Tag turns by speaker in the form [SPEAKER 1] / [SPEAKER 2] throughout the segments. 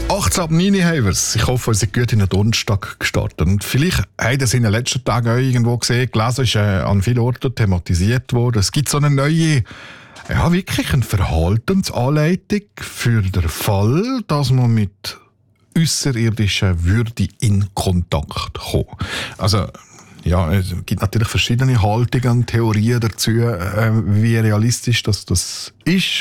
[SPEAKER 1] 8 ab 9 haben wir es. Ich hoffe, ihr seid gut in den Donnerstag gestartet. Und vielleicht habt ihr es in den letzten Tagen auch irgendwo gesehen, gelesen, ist an vielen Orten thematisiert worden. Es gibt so eine neue, ja wirklich eine Verhaltensanleitung für den Fall, dass man mit außerirdischen Würde in Kontakt kommt. Also, ja, es gibt natürlich verschiedene Haltungen und Theorien dazu, wie realistisch das ist.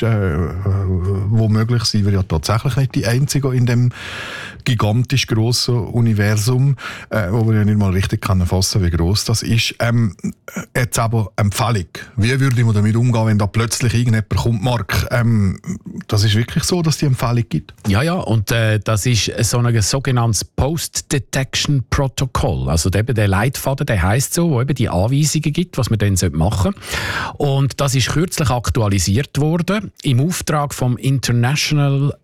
[SPEAKER 1] Womöglich sind wir ja tatsächlich nicht die Einzigen in dem gigantisch grossen Universum, wo wir ja nicht mal richtig fassen können, wie gross das ist. Jetzt aber Empfehlung. Wie würde man damit umgehen, wenn da plötzlich irgendjemand kommt, Marc? Das ist wirklich so, dass die Empfehlung gibt?
[SPEAKER 2] Ja, und das ist so ein sogenanntes Post-Detection-Protocol. Also eben der Leitfaden, der heisst so, wo eben die Anweisungen gibt, was man dann machen sollte. Und das ist kürzlich aktualisiert worden im Auftrag von der International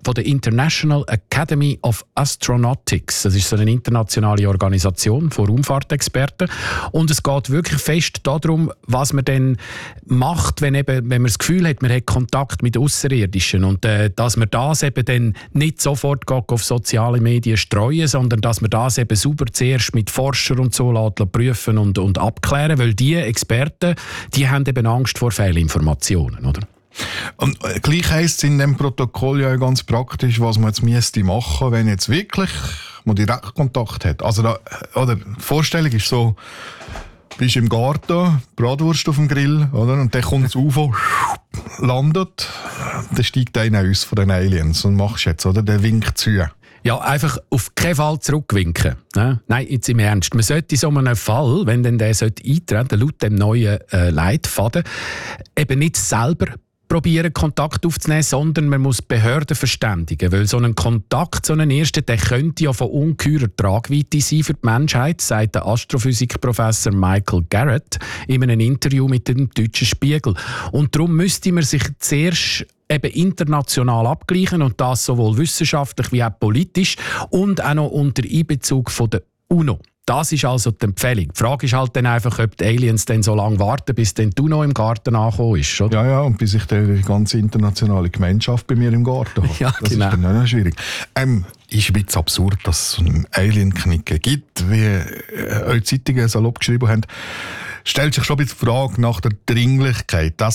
[SPEAKER 2] Academy of Astronautics. Das ist so eine internationale Organisation von Raumfahrtexperten. Und es geht wirklich fest darum, was man dann macht, wenn man das Gefühl hat, man hat Kontakt mit Außerirdischen. Und dass man das eben dann nicht sofort auf soziale Medien streuen, sondern dass man das eben sauber zuerst mit Forschern und so prüfen und abklären, weil die Experten, die haben eben Angst vor Fehlinformationen, oder?
[SPEAKER 1] Und gleich heisst es in dem Protokoll ja ganz praktisch, was man jetzt müsste machen, wenn jetzt wirklich man Direktkontakt hat. Also die Vorstellung ist so, du bist im Garten, Bratwurst auf dem Grill, oder? Und dann kommt das UFO, landet, dann steigt einer aus von den Aliens und machst jetzt, oder? Der winkt zu.
[SPEAKER 2] Ja, einfach auf keinen Fall zurückwinken. Nein, jetzt im Ernst. Man sollte in so einem Fall, wenn denn der eintreten laut dem neuen Leitfaden, eben nicht selber probieren, Kontakt aufzunehmen, sondern man muss Behörden verständigen. Weil so ein Kontakt, so einen ersten, der könnte ja von ungeheurer Tragweite sein für die Menschheit, sagt der Astrophysikprofessor Michael Garrett in einem Interview mit dem Deutschen Spiegel. Und darum müsste man sich zuerst eben international abgleichen und das sowohl wissenschaftlich wie auch politisch und auch noch unter Einbezug von der UNO. Das ist also die Empfehlung. Die Frage ist halt dann einfach, ob die Aliens dann so lange warten, bis dann die UNO im Garten angekommen ist. Oder?
[SPEAKER 1] Ja, und bis ich die ganze internationale Gemeinschaft bei mir im Garten habe.
[SPEAKER 2] Ja,
[SPEAKER 1] das
[SPEAKER 2] genau.
[SPEAKER 1] ist dann auch schwierig. Ist ein bisschen absurd, dass es so einen Alien-Knicken gibt, wie eure Zeitungen salopp geschrieben haben. Stellt sich schon ein bisschen die Frage nach der Dringlichkeit. Die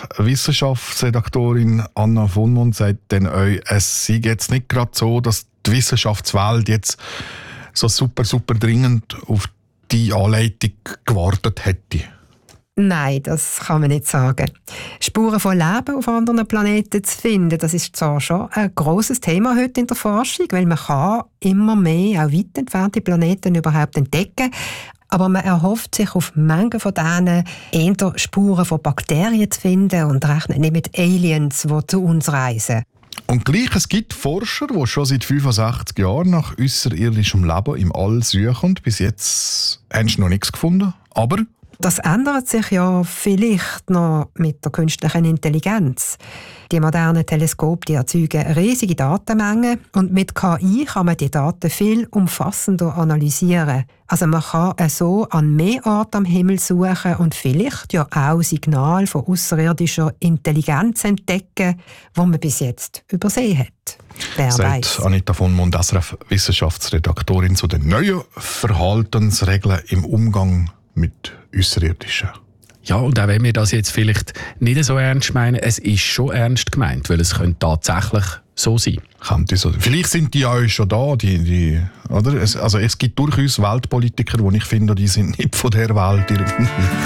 [SPEAKER 1] SRF-Wissenschaftsredaktorin Anna von Mond sagt dann euch, es sei jetzt nicht gerade so, dass die Wissenschaftswelt jetzt so super dringend auf die Anleitung gewartet hätte.
[SPEAKER 3] Nein, das kann man nicht sagen. Spuren von Leben auf anderen Planeten zu finden, das ist zwar schon ein grosses Thema heute in der Forschung, weil man kann immer mehr auch weit entfernte Planeten überhaupt entdecken. Aber man erhofft sich auf Mengen von denen eher Spuren von Bakterien zu finden und rechnet nicht mit Aliens, die zu uns reisen.
[SPEAKER 1] Und gleich, es gibt Forscher, die schon seit 65 Jahren nach außerirdischem Leben im All suchen. Bis jetzt haben sie noch nichts gefunden. Aber
[SPEAKER 3] das ändert sich ja vielleicht noch mit der künstlichen Intelligenz. Die modernen Teleskope, die erzeugen riesige Datenmengen und mit KI kann man die Daten viel umfassender analysieren. Also man kann so an mehr Orten am Himmel suchen und vielleicht ja auch Signale von außerirdischer Intelligenz entdecken, die man bis jetzt übersehen hat. Wer weiß.
[SPEAKER 1] Anita von Mond, SRF-Wissenschaftsredaktorin zu den neuen Verhaltensregeln im Umgang mit Außerirdischen.
[SPEAKER 2] Ja, und auch wenn wir das jetzt vielleicht nicht so ernst meinen, es ist schon ernst gemeint, weil es könnte tatsächlich so sein.
[SPEAKER 1] Vielleicht sind die auch schon da, oder? Also es gibt durchaus Weltpolitiker, die ich finde, die sind nicht von der Welt irgendwie.